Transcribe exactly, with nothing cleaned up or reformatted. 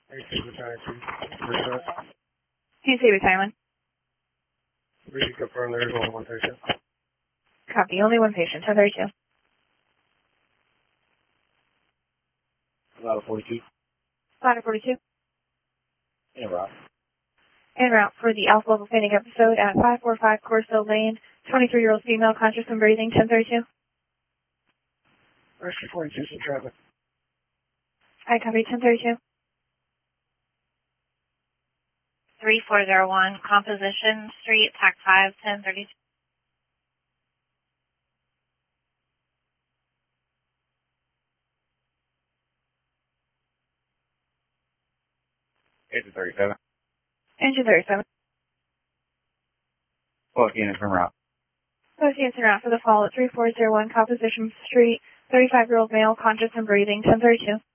Hey, Steve Battalion, two. Hey, Steve Battalion. We can confirm there's only one patient. Copy. Only one patient. ten thirty-two. Ladder forty-two. Ladder forty-two. En route. En route for the alpha level fainting episode at five forty-five Corso Lane. twenty-three-year-old female, conscious and breathing, ten thirty-two. Rescue forty-two, some traffic. I copy. ten thirty-two. three four zero one Composition Street, T A C five, ten thirty-two. Engine thirty-seven. Engine thirty-seven. Plug in and from route. Associates en route for the fall at three four zero one Composition Street. thirty-five-year-old male, conscious and breathing, ten thirty-two.